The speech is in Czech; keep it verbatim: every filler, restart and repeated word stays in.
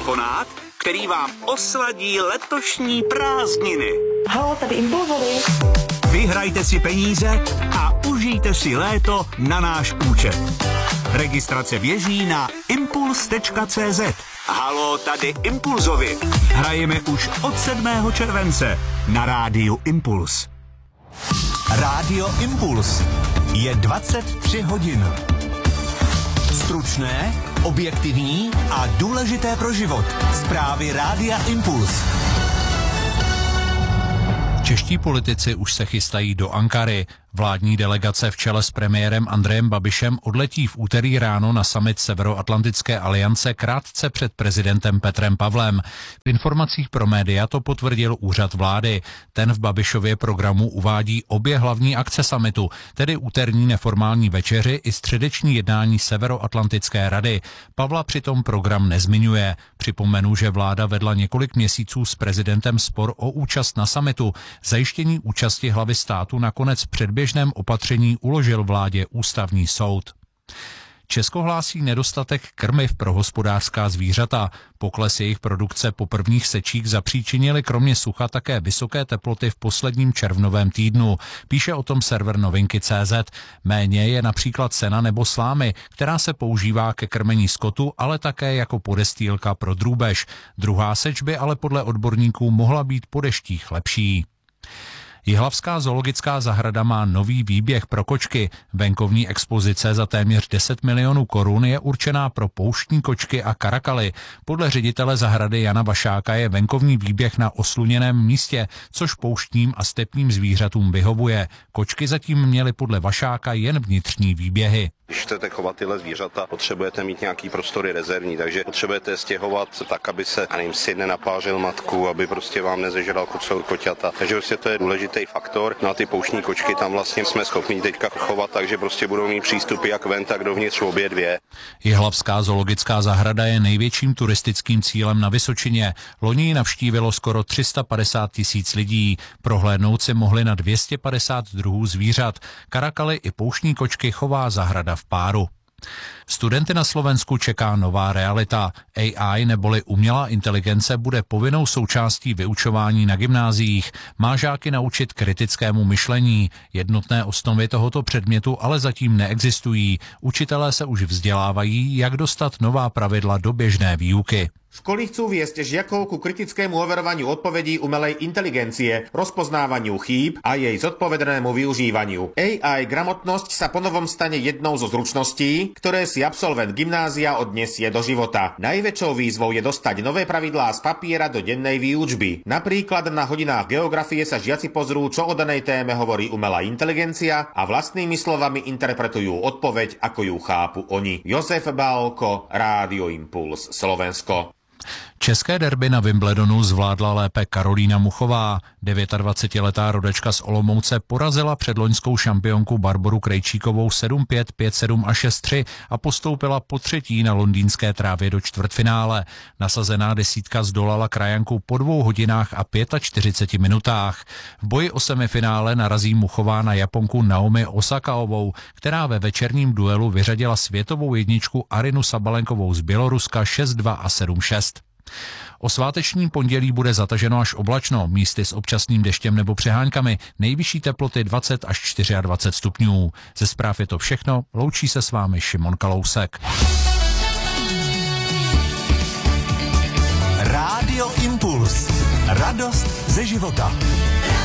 telefonát, který vám osladí letošní prázdniny. Halo, tady Impulzovi. Vyhrajte si peníze a užijte si léto na náš účet. Registrace běží na impuls tečka cé zet. Halo, tady Impulzovi. Hrajeme už od sedmého července na rádiu Impuls. Rádio Impuls je dvacet tři hodin. Stručné, objektivní a důležité pro život. Zprávy Rádia Impuls. Čeští politici už se chystají do Ankary. Vládní delegace v čele s premiérem Andrejem Babišem odletí v úterý ráno na summit Severoatlantické aliance krátce před prezidentem Petrem Pavlem. V informacích pro média to potvrdil úřad vlády. Ten v Babišově programu uvádí obě hlavní akce summitu, tedy úterní neformální večeři i středeční jednání Severoatlantické rady. Pavla přitom program nezmiňuje. Připomenu, že vláda vedla několik měsíců s prezidentem spor o účast na summitu. Zajištění účasti hlavy státu nakonec předběžném opatření uložil vládě ústavní soud. Česko hlásí nedostatek krmiv pro hospodářská zvířata. Pokles jejich produkce po prvních sečích zapříčinily kromě sucha také vysoké teploty v posledním červnovém týdnu. Píše o tom server novinky tečka cé zet. Méně je například sena nebo slámy, která se používá ke krmení skotu, ale také jako podestýlka pro drůbež. Druhá seč by ale podle odborníků mohla být po deštích lepší. Jihlavská zoologická zahrada má nový výběh pro kočky. Venkovní expozice za téměř deset milionů korun je určená pro pouštní kočky a karakaly. Podle ředitele zahrady Jana Vašáka je venkovní výběh na osluněném místě, což pouštním a stepním zvířatům vyhovuje. Kočky zatím měly podle Vašáka jen vnitřní výběhy. Když chcete chovat tyhle zvířata, potřebujete mít nějaký prostory rezervní, takže potřebujete stěhovat tak, aby se, a nevím, syn nenapářil matku, aby prostě vám nezežral kocour koťata. Takže prostě to je důležitý faktor. No a ty pouštní kočky tam vlastně jsme schopni teďka chovat, takže prostě budou mít přístupy jak ven, tak dovnitř obě dvě. Jihlavská zoologická zahrada je největším turistickým cílem na Vysočině. Loni ji navštívilo skoro tři sta padesát tisíc lidí. Prohlédnout si mohli na dvě stě padesát druhů zvířat. Karakaly i pouštní kočky chová zahrada v páru. Studenty na Slovensku čeká nová realita. A I neboli umělá inteligence bude povinnou součástí vyučování na gymnáziích. Má žáky naučit kritickému myšlení. Jednotné osnovy tohoto předmětu ale zatím neexistují. Učitelé se už vzdělávají, jak dostat nová pravidla do běžné výuky. Školy chcú viesť žiakov ku kritickému overovaniu odpovedí umelej inteligencie, rozpoznávaniu chýb a jej zodpovednému využívaniu. A I gramotnosť sa ponovom stane jednou zo zručností, ktoré si absolvent gymnázia odnesie do života. Najväčšou výzvou je dostať nové pravidlá z papiera do dennej výučby. Napríklad na hodinách geografie sa žiaci pozrú, čo o danej téme hovorí umelá inteligencia a vlastnými slovami interpretujú odpoveď, ako ju chápu oni. Josef Bálko, Rádio Impuls, Slovensko. České derby na Wimbledonu zvládla lépe Karolína Muchová. dvacetidevětiletá rodačka z Olomouce porazila předloňskou šampionku Barboru Krejčíkovou sedm pět, pět sedm a šest tři a postoupila po třetí na londýnské trávě do čtvrtfinále. Nasazená desítka zdolala krajanku po dvou hodinách a čtyřiceti pěti minutách. V boji o semifinále narazí Muchová na Japonku Naomi Osakaovou, která ve večerním duelu vyřadila světovou jedničku Arinu Sabalenkovou z Běloruska šest dva a sedm šest. O svátečním pondělí bude zataženo až oblačno, místy s občasným deštěm nebo přeháňkami, nejvyšší teploty dvacet až dvacet čtyři stupňů. Ze zpráv je to všechno, loučí se s vámi Šimon Kalousek. Rádio Impuls. Radost ze života.